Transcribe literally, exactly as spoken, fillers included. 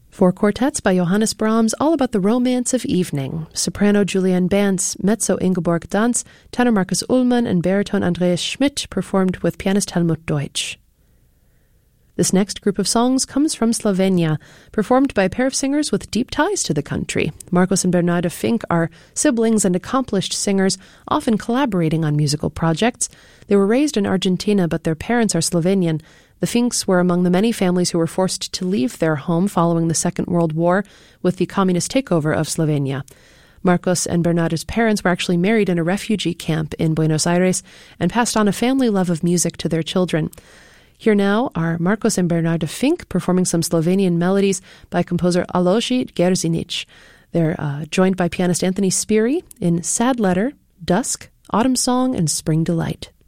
Four quartets by Johannes Brahms, all about the romance of evening. Soprano Julienne Bantz, mezzo Ingeborg Danz, tenor Markus Ullmann, and baritone Andreas Schmidt performed with pianist Helmut Deutsch. This next group of songs comes from Slovenia, performed by a pair of singers with deep ties to the country. Marcos and Bernarda Fink are siblings and accomplished singers, often collaborating on musical projects. They were raised in Argentina, but their parents are Slovenian. The Finks were among the many families who were forced to leave their home following the Second World War with the communist takeover of Slovenia. Marcos and Bernarda's parents were actually married in a refugee camp in Buenos Aires and passed on a family love of music to their children. Here now are Marcos and Bernarda Fink performing some Slovenian melodies by composer Alojzy Gerzinic. They're uh, joined by pianist Anthony Spiri in Sad Letter, Dusk, Autumn Song, and Spring Delight.